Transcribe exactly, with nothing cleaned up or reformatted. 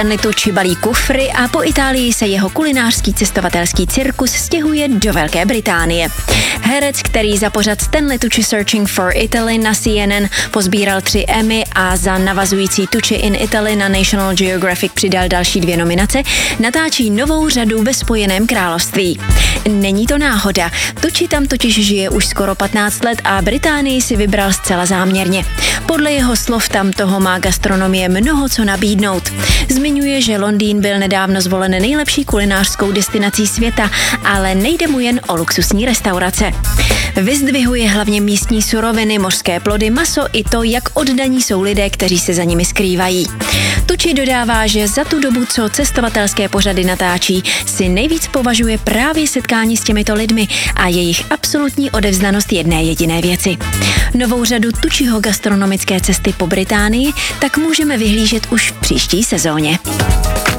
Stanley Tucci balí kufry a po Itálii se jeho kulinářský cestovatelský cirkus stěhuje do Velké Británie. Herec, který za pořad Stanley Tucci Searching for Italy na C N N pozbíral tři Emmy a za navazující Tucci in Italy na National Geographic přidal další dvě nominace, natáčí novou řadu ve Spojeném království. Není to náhoda, Tucci tam totiž žije už skoro patnáct let a Británii si vybral zcela záměrně. Podle jeho slov tam toho má gastronomie mnoho co nabídnout. Zmiňuje, že Londýn byl nedávno zvolen nejlepší kulinářskou destinací světa, ale nejde mu jen o luxusní restaurace. Vyzdvihuje hlavně místní suroviny, mořské plody, maso i to, jak oddaní jsou lidé, kteří se za nimi skrývají. Tucci dodává, že za tu dobu, co cestovatelské pořady natáčí, si nejvíc považuje právě setkání s těmito lidmi a jejich absolutní odevzdanost jedné jediné věci. Novou řadu Tucciho gastronomické cesty po Británii tak můžeme vyhlížet už v příští sezóně.